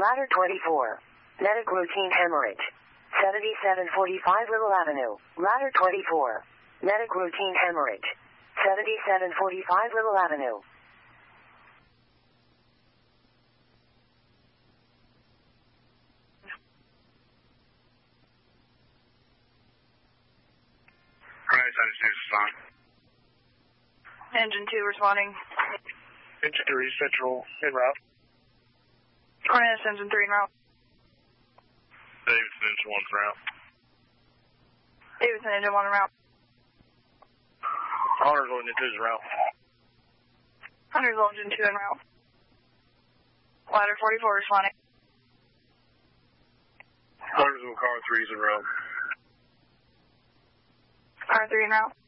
Ladder 24. Medic routine hemorrhage. 7745 Little Avenue. Ladder 24. Medic routine hemorrhage. 7745 Little Avenue. Alright, 76 respond. Engine 2 responding. Engine 3 Central en route. Cornets, Engine 3 en route. Davidson Engine 1's route. Davidson Engine 1 en route. Huntersville Engine 2's route. Huntersville Engine 2 en route. Ladder 44 responding. Huntersville Car 3's en route. Car 3 en route.